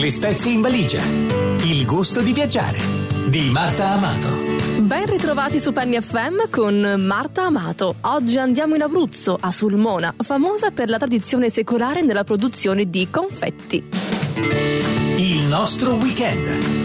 Le spezie in valigia. Il gusto di viaggiare. Di Marta Amato. Ben ritrovati su Penny FM con Marta Amato. Oggi andiamo in Abruzzo, a Sulmona, famosa per la tradizione secolare nella produzione di confetti. Il nostro weekend.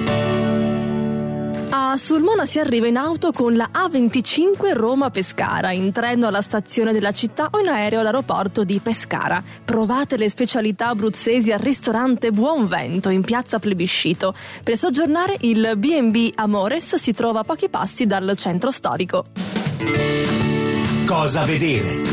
A Sulmona si arriva in auto con la A25 Roma-Pescara, in treno alla stazione della città o in aereo all'aeroporto di Pescara. Provate le specialità abruzzesi al ristorante Buon Vento in piazza Plebiscito. Per soggiornare il B&B Amores si trova a pochi passi dal centro storico. Cosa vedere?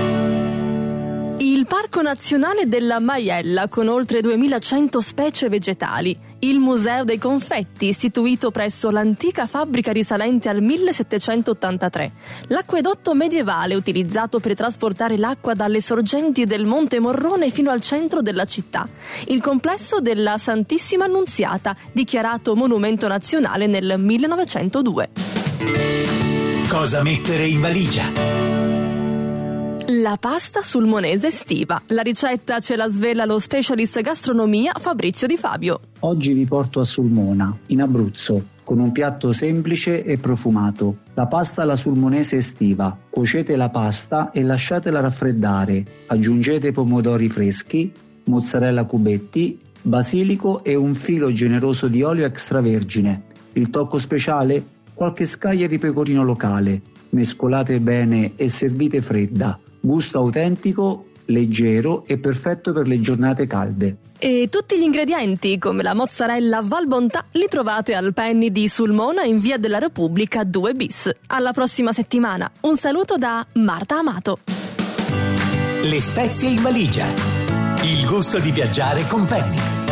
Il Parco Nazionale della Maiella, con oltre 2100 specie vegetali. Il Museo dei Confetti, istituito presso l'antica fabbrica risalente al 1783. L'acquedotto medievale utilizzato per trasportare l'acqua dalle sorgenti del Monte Morrone fino al centro della città. Il complesso della Santissima Annunziata, dichiarato monumento nazionale nel 1902. Cosa mettere in valigia? La pasta sulmonese estiva. La ricetta ce la svela lo specialist gastronomia Fabrizio Di Fabio. Oggi vi porto a Sulmona, in Abruzzo, con un piatto semplice e profumato. La pasta alla sulmonese estiva. Cuocete la pasta e lasciatela raffreddare. Aggiungete pomodori freschi, mozzarella a cubetti, basilico e un filo generoso di olio extravergine. Il tocco speciale? Qualche scaglia di pecorino locale. Mescolate bene e servite fredda. Gusto autentico, leggero e perfetto per le giornate calde. E tutti gli ingredienti, come la mozzarella Val Bontà, li trovate al Penny di Sulmona in via della Repubblica 2 bis. Alla prossima settimana. Un saluto da Marta Amato. Le spezie in valigia. Il gusto di viaggiare con Penny.